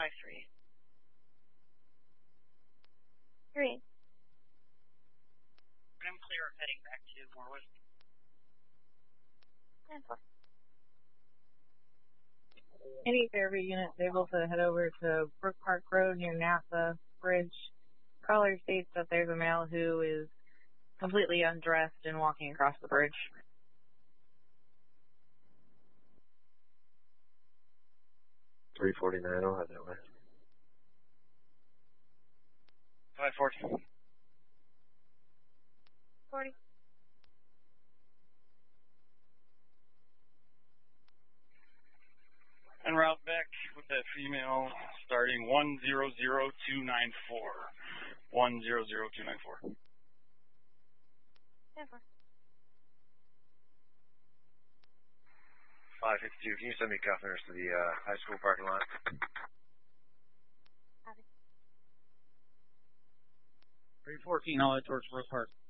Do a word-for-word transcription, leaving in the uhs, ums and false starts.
runway three. Three. I'm clear heading back to Morwood. ten four. Any Fairview units able to head over to Brook Park Road near NASA Bridge. Caller states that there's a male who is completely undressed and walking across the bridge. three forty-nine, I'll head that way. five forty. forty. En route back with that female starting one zero zero two nine four. one zero zero two nine four. ten four. five fifty-two, can you send me cuffers to the uh, high school parking lot? Copy. three fourteen, I'll head towards Brook Park.